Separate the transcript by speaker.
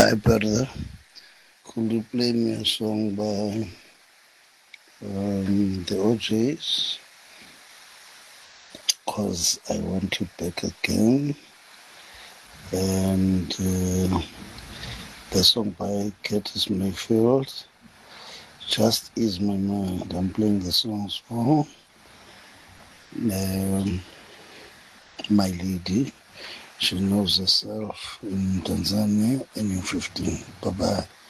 Speaker 1: Hi, brother. Could you play me a song by the OJs? Because I want you back again. And the song by Curtis Mayfield, Just Ease My Mind. I'm playing the songs for my lady. She knows herself in Tanzania and in 15. Bye-bye.